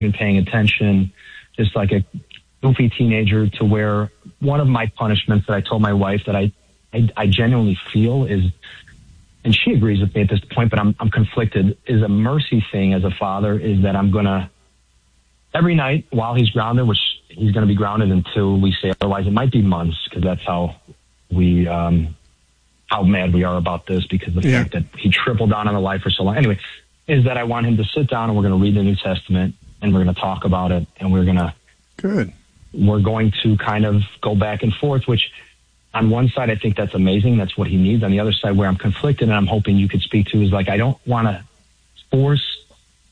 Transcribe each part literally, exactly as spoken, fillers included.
even paying attention, just like a goofy teenager, to where one of my punishments that I told my wife that I, I, I genuinely feel is, and she agrees with me at this point, but I'm, I'm conflicted, is a mercy thing as a father, is that I'm going to, every night while he's grounded, which he's going to be grounded until we say otherwise, it might be months, because that's how we, um, how mad we are about this, because the yeah. fact that he tripled down on the life for so long. Anyway, is that I want him to sit down and we're going to read the New Testament and we're going to talk about it, and we're going to, good. We're going to kind of go back and forth, which on one side, I think that's amazing. That's what he needs. On the other side, where I'm conflicted and I'm hoping you could speak to, is like, I don't want to force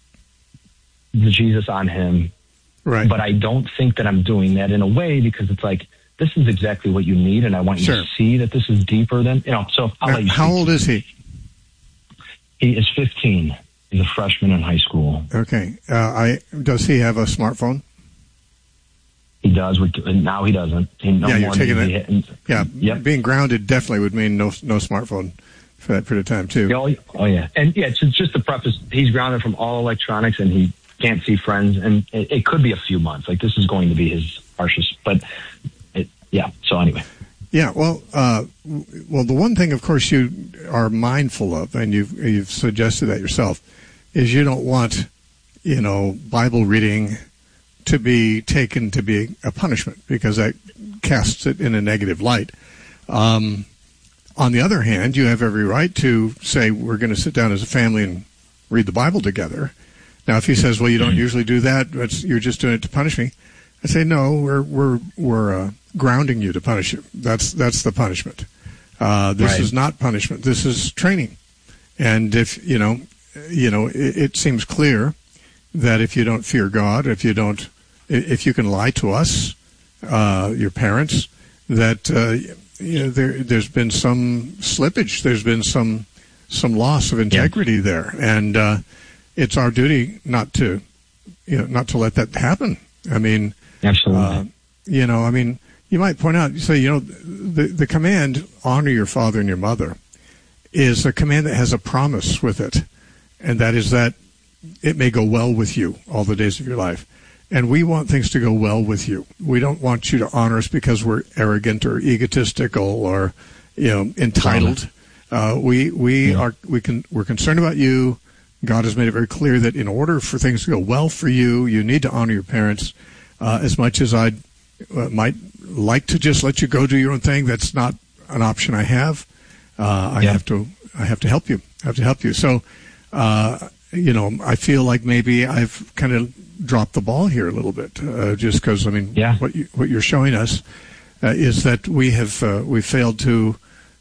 the Jesus on him, right? But I don't think that I'm doing that in a way, because it's like, this is exactly what you need, and I want you sure. to see that this is deeper than, you know, so I'll now, let you how old is he? He is fifteen. He's a freshman in high school. Okay. Uh, I does he have a smartphone? He does. Now he doesn't. He no yeah, you're taking it. Yeah, yep. Being grounded definitely would mean no no smartphone for that period of time too. Oh, oh yeah, and yeah. So just to preface, he's grounded from all electronics, and he can't see friends, and it, it could be a few months. Like, this is going to be his harshest, but it, yeah. So anyway. Yeah. Well, uh, well, the one thing, of course, you are mindful of, and you've you've suggested that yourself, is you don't want, you know, Bible reading to be taken to be a punishment, because that casts it in a negative light. Um, on the other hand, you have every right to say, we're going to sit down as a family and read the Bible together. Now, if he says, well, you don't usually do that, but you're just doing it to punish me, I say, no, we're we're we're uh, grounding you to punish you. That's that's the punishment. Uh, this right. is not punishment. This is training. And if you know, you know, it, it seems clear that if you don't fear God, if you don't, if you can lie to us, uh, your parents, that uh, you know, there, there's been some slippage, there's been some some loss of integrity yeah. there, and uh, it's our duty not to, you know, not to let that happen. I mean, absolutely. Uh, you know, I mean, you might point out, you say, you know, the the command, honor your father and your mother, is a command that has a promise with it, and that is that it may go well with you all the days of your life. And we want things to go well with you. We don't want you to honor us because we're arrogant or egotistical or, you know, entitled. Uh, we we yeah. are we can we're concerned about you. God has made it very clear that in order for things to go well for you, you need to honor your parents. Uh, as much as I uh, might like to just let you go do your own thing, that's not an option I have. Uh, I yeah. have to I have to help you. I have to help you. So. Uh, You know, I feel like maybe I've kind of dropped the ball here a little bit, uh, just because I mean, yeah. what you, what you're showing us uh, is that we have uh, we failed to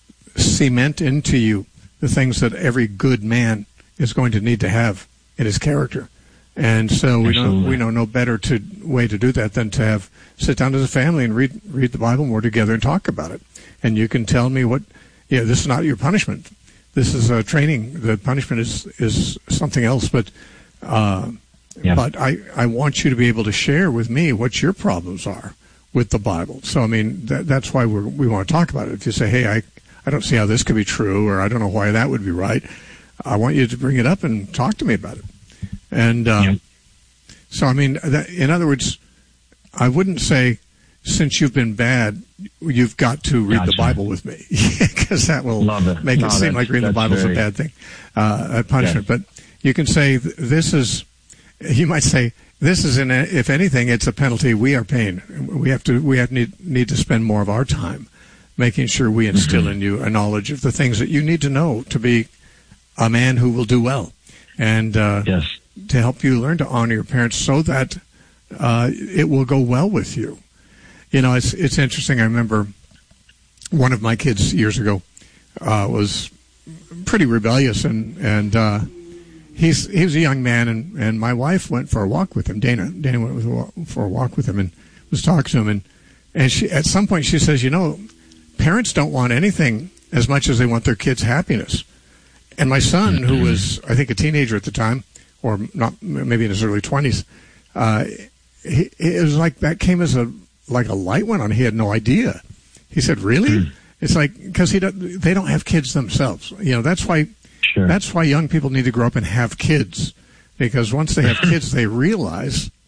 cement into you the things that every good man is going to need to have in his character, and so we know we know no better to way to do that than to have sit down as a family and read read the Bible more together and talk about it. And you can tell me what, yeah, this is not your punishment. This is a training. The punishment is, is something else, but uh, yeah. but I, I want you to be able to share with me what your problems are with the Bible. So, I mean, that, that's why we're, we want to talk about it. If you say, hey, I, I don't see how this could be true, or I don't know why that would be right, I want you to bring it up and talk to me about it. And uh, yeah. so, I mean, that, in other words, I wouldn't say, since you've been bad, you've got to read gotcha. the Bible with me, because that will it. make no, it seem like reading the Bible is very... a bad thing, uh, a punishment. Yes. But you can say this is, you might say this is, in a, if anything, it's a penalty we are paying. We have to, we have need need to spend more of our time making sure we instill mm-hmm. in you a knowledge of the things that you need to know to be a man who will do well, and uh, yes. to help you learn to honor your parents, so that uh, it will go well with you. You know, it's it's interesting. I remember one of my kids years ago uh, was pretty rebellious, and and uh, he's he was a young man, and, and my wife went for a walk with him. Dana Dana went with a, for a walk with him and was talking to him, and and she at some point she says, you know, parents don't want anything as much as they want their kids' happiness. And my son, who was I think a teenager at the time, or not maybe in his early twenties, uh, he, it was like that came as a like a light went on. He had no idea. He said, really? Mm. It's like, because he don't, they don't have kids themselves. You know, that's why, sure. that's why young people need to grow up and have kids, because once they have kids, they realize